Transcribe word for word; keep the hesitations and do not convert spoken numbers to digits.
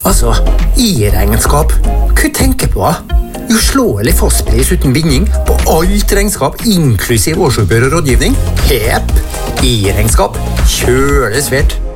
Altså, i-regnskap. Hva tenker på? Uslåelig fastpris uten binding på alt regnskap, inklusiv årsoppgjør og rådgivning. Hepp! I-regnskap. Kjølig svært.